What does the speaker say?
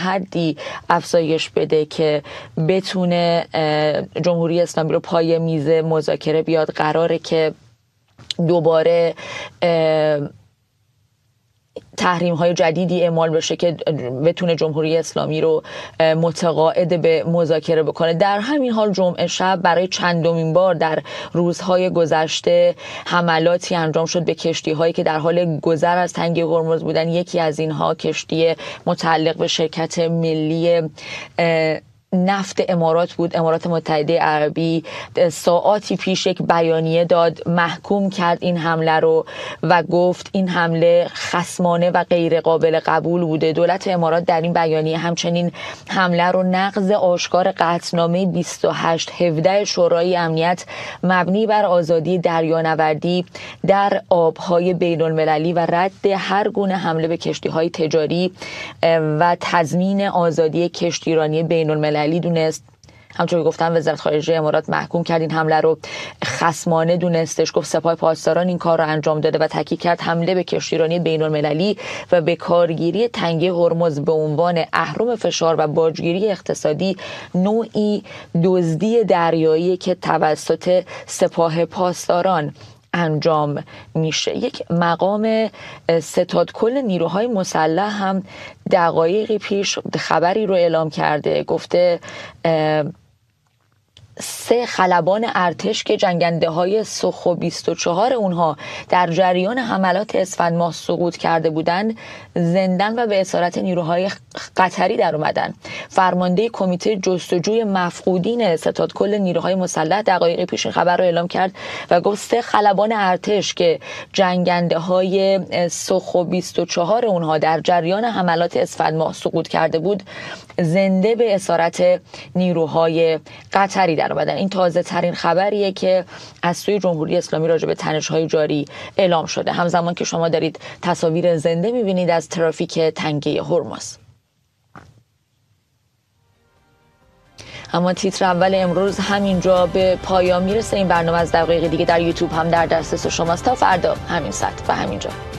حدی افزایش بده که بتونه جمهوری اسلامی رو پای میز مذاکره بیاد. قراره که دوباره تحریم های جدیدی اعمال بشه که بتونه جمهوری اسلامی رو متقاعد به مذاکره بکنه. در همین حال جمعه شب برای چندمین بار در روزهای گذشته حملاتی انجام شد به کشتی هایی که در حال گذر از تنگه هرمز بودن. یکی از اینها کشتی متعلق به شرکت ملی نفت امارات بود. امارات متحده عربی ساعاتی پیش یک بیانیه داد، محکوم کرد این حمله رو و گفت این حمله خصمانه و غیر قابل قبول بوده. دولت امارات در این بیانیه همچنین حمله رو نقض آشکار قطعنامه 2817 شورای امنیت مبنی بر آزادی دریانوردی در آبهای بین المللی و رد هر گونه حمله به کشتی‌های تجاری و تضمین آزادی کشتیرانی بین المللی دونست. همونطور که گفتم وزارت خارجه امارات محکوم کرد این حمله رو خصمانه دونستش. گفت سپاه پاسداران این کار رو انجام داده و تاکید کرد حمله به کشتیرانی بین المللی و به کارگیری تنگه هرمز به عنوان اهرم فشار و باجگیری اقتصادی نوعی دزدی دریایی که توسط سپاه پاسداران انجام میشه. یک مقام ستاد کل نیروهای مسلح هم دقایقی پیش خبری رو اعلام کرده، گفته 3 خلبان ارتش که جنگنده های سخو 24 اونها در جریان حملات اسفند ماه سقوط کرده بودند زندان و به اسارت نیروهای قطری در اومدن. فرمانده کمیته جستجوی مفقودین ستاد کل نیروهای مسلح دقایق پیش این خبر رو اعلام کرد و گفت 3 خلبان ارتش که جنگنده های سخو 24 اونها در جریان حملات اسفند ماه سقوط کرده بود زنده به اسارت نیروهای قطری در اومدن. این تازه ترین خبریه که از سوی جمهوری اسلامی راجع به تنش‌های جاری اعلام شده، همزمان که شما دارید تصاویر زنده می‌بینید از ترافیک تنگه هرمز. اما تیتر اول امروز همینجا به پایان میرسه. این برنامه از دقایق دیگه در یوتیوب هم در دسترس شماست. تا فردا همین ساعت و همینجا.